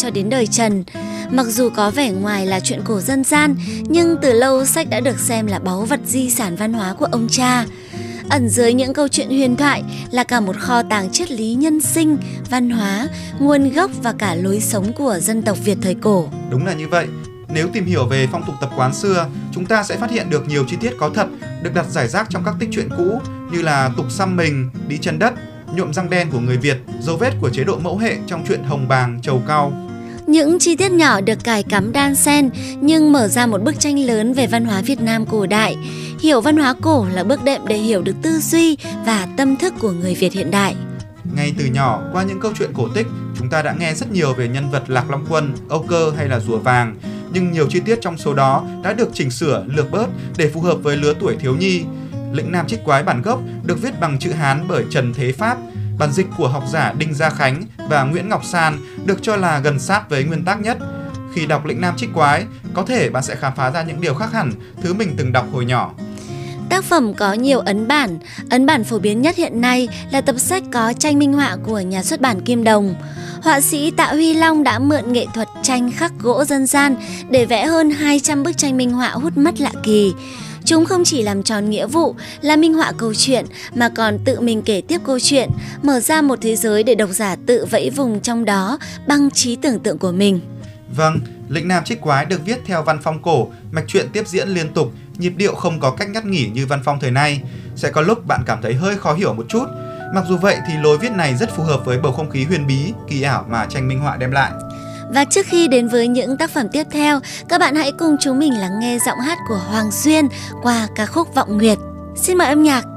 cho đến đời Trần. Mặc dù có vẻ ngoài là chuyện cổ dân gian, nhưng từ lâu sách đã được xem là báu vật di sản văn hóa của ông cha. Ẩn dưới những câu chuyện huyền thoại là cả một kho tàng triết lý nhân sinh, văn hóa, nguồn gốc và cả lối sống của dân tộc Việt thời cổ. Đúng là như vậy. Nếu tìm hiểu về phong tục tập quán xưa, chúng ta sẽ phát hiện được nhiều chi tiết có thật được đặt rải rác trong các tích truyện cũ như là tục xăm mình, đi chân đất, nhuộm răng đen của người Việt, dấu vết của chế độ mẫu hệ trong truyện Hồng Bàng, Trầu Cau. Những chi tiết nhỏ được cài cắm đan xen nhưng mở ra một bức tranh lớn về văn hóa Việt Nam cổ đại. Hiểu văn hóa cổ là bước đệm để hiểu được tư duy và tâm thức của người Việt hiện đại. Ngay từ nhỏ, qua những câu chuyện cổ tích, chúng ta đã nghe rất nhiều về nhân vật Lạc Long Quân, Âu Cơ hay là Rùa Vàng. Nhưng nhiều chi tiết trong số đó đã được chỉnh sửa, lược bớt để phù hợp với lứa tuổi thiếu nhi. Lĩnh Nam Trích Quái bản gốc được viết bằng chữ Hán bởi Trần Thế Pháp. Bản dịch của học giả Đinh Gia Khánh và Nguyễn Ngọc San được cho là gần sát với nguyên tác nhất. Khi đọc Lĩnh Nam Trích Quái, có thể bạn sẽ khám phá ra những điều khác hẳn thứ mình từng đọc hồi nhỏ. Tác phẩm có nhiều ấn bản phổ biến nhất hiện nay là tập sách có tranh minh họa của nhà xuất bản Kim Đồng. Họa sĩ Tạ Huy Long đã mượn nghệ thuật tranh khắc gỗ dân gian để vẽ hơn 200 bức tranh minh họa hút mắt lạ kỳ. Chúng không chỉ làm tròn nghĩa vụ là minh họa câu chuyện mà còn tự mình kể tiếp câu chuyện, mở ra một thế giới để độc giả tự vẫy vùng trong đó bằng trí tưởng tượng của mình. Vâng, Lĩnh Nam Trích Quái được viết theo văn phong cổ, mạch truyện tiếp diễn liên tục, nhịp điệu không có cách ngắt nghỉ như văn phong thời nay. Sẽ có lúc bạn cảm thấy hơi khó hiểu một chút. Mặc dù vậy thì lối viết này rất phù hợp với bầu không khí huyền bí, kỳ ảo mà tranh minh họa đem lại. Và trước khi đến với những tác phẩm tiếp theo, các bạn hãy cùng chúng mình lắng nghe giọng hát của Hoàng Duyên qua ca khúc Vọng Nguyệt. Xin mời âm nhạc.